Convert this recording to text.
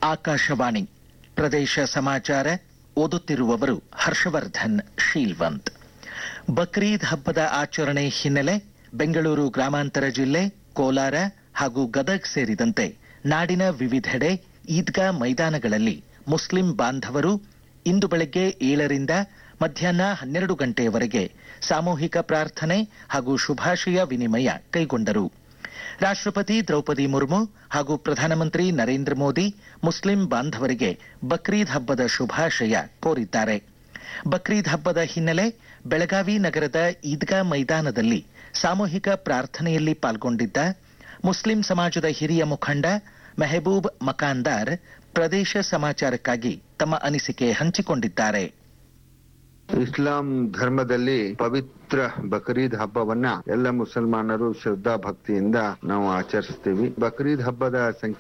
ಆಕಾಶವಾಣಿ ಪ್ರದೇಶ ಸಮಾಚಾರ ಓದುತ್ತಿರುವವರು ಹರ್ಷವರ್ಧನ್ ಶೀಲ್ವಂತ್. ಬಕ್ರೀದ್ ಹಬ್ಬದ ಆಚರಣೆ ಹಿನ್ನೆಲೆ ಬೆಂಗಳೂರು ಗ್ರಾಮಾಂತರ ಜಿಲ್ಲೆ, ಕೋಲಾರ ಹಾಗೂ ಗದಗ್ ಸೇರಿದಂತೆ ನಾಡಿನ ವಿವಿಧೆಡೆ ಈದ್ಗಾ ಮೈದಾನಗಳಲ್ಲಿ ಮುಸ್ಲಿಂ ಬಾಂಧವರು ಇಂದು ಬೆಳಗ್ಗೆ 7ರಿಂದ ಮಧ್ಯಾಹ್ನ 12 ಗಂಟೆಯವರೆಗೆ ಸಾಮೂಹಿಕ ಪ್ರಾರ್ಥನೆ ಹಾಗೂ ಶುಭಾಶಯ ವಿನಿಮಯ ಕೈಗೊಂಡರು. ರಾಷ್ಟ್ರಪತಿ ದ್ರೌಪದಿ ಮುರ್ಮು ಹಾಗೂ ಪ್ರಧಾನಮಂತ್ರಿ ನರೇಂದ್ರ ಮೋದಿ ಮುಸ್ಲಿಂ ಬಾಂಧವರಿಗೆ ಬಕ್ರೀದ್ ಹಬ್ಬದ ಶುಭಾಶಯ ಕೋರಿದ್ದಾರೆ. ಬಕ್ರೀದ್ ಹಬ್ಬದ ಹಿನ್ನೆಲೆ ಬೆಳಗಾವಿ ನಗರದ ಈದ್ಗಾ ಮೈದಾನದಲ್ಲಿ ಸಾಮೂಹಿಕ ಪ್ರಾರ್ಥನೆಯಲ್ಲಿ ಪಾಲ್ಗೊಂಡಿದ್ದ ಮುಸ್ಲಿಂ ಸಮಾಜದ ಹಿರಿಯ ಮುಖಂಡ ಮೆಹಬೂಬ್ ಮಕಾಂದಾರ್ ಪ್ರದೇಶ ಸಮಾಚಾರಕ್ಕಾಗಿ ತಮ್ಮ ಅನಿಸಿಕೆ ಹಂಚಿಕೊಂಡಿದ್ದಾರೆ. ಇಸ್ಲಾಂ ಧರ್ಮದಲ್ಲಿ ಪವಿತ್ರ ಬಕ್ರೀದ್ ಹಬ್ಬವನ್ನ ಎಲ್ಲ ಮುಸಲ್ಮಾನರು ಶ್ರದ್ಧಾ ಭಕ್ತಿಯಿಂದ ನಾವು ಆಚರಿಸ್ತೀವಿ. ಬಕ್ರೀದ್ ಹಬ್ಬದ